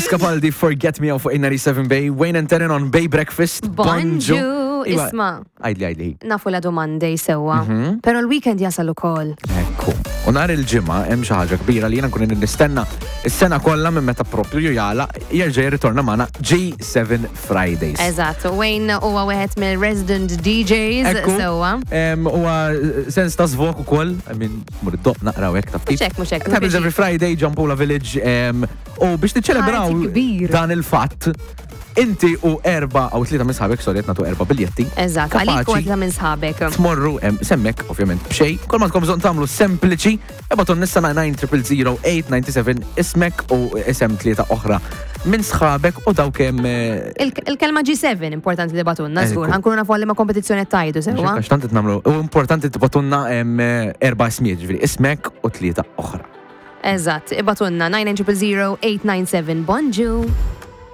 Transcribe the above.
Chris Capaldi, Forget Me fuq 97 Bay, Wayne and Terran on Bay Breakfast. Bonġu, isma. Għajli. Nafu la Monday sewa, pero l-weekend jasal ukoll. Ekku. U nhar il-ġimgħa hemm xi ħaġa kbira li jiena nkun nistenna is-sena kollha minn meta proprju jala jerġa' jirritorna magħna J7 Fridays. Eżatt, Wayne huwa wieħed mill-resident DJs sewa. Huwa sens ta' żvok ukoll, mur id-doq naqraw hekk taf kif. Mhux hekk. Happens every Friday, Ġampula Village, u biex tiċċelebraw dan il-fatt. Inti u 4 aw 3 minn sħabek, sorry, nagħtu 4 biljetti. Eżatt, għalik u 3 minn sħabek. Tmorru semmek, ovvjament, b'xej. Kol ma tkom bżonn tagħmlu sempliċi, ebatun nissa 9900897 ismek u isem 3 oħra minn sħabek u daw kemm. Il-kelma G7 importanti li batunna, żgur. Ħankunu nafu li ma kompetizzjoni tajdu sewa. Għax nagħmlu, u importanti tibatunna 4 ismijiet, ġifieri ismek u 3 oħra. Eżatt, ibatunna 9900897 bonġu.